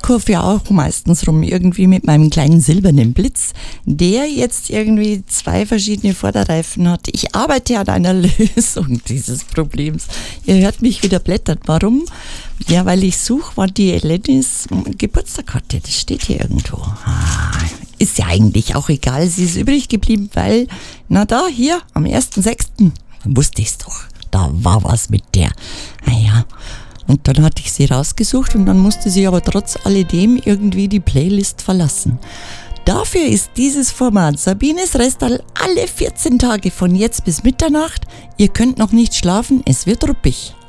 kurve ja auch meistens rum, irgendwie mit meinem kleinen silbernen Blitz, der jetzt irgendwie 2 verschiedene Vorderreifen hat. Ich arbeite an einer Lösung dieses Problems. Ihr hört mich wieder blättern. Warum? Ja, weil ich suche, wann die Elenis Geburtstag hatte. Das steht hier irgendwo. Ist ja eigentlich auch egal. Sie ist übrig geblieben, weil, hier, am 1.6. wusste ich's doch. Da war was mit der. Naja. Und dann hatte ich sie rausgesucht und dann musste sie aber trotz alledem irgendwie die Playlist verlassen. Dafür ist dieses Format Sabines Restal alle 14 Tage von jetzt bis Mitternacht. Ihr könnt noch nicht schlafen, es wird ruppig.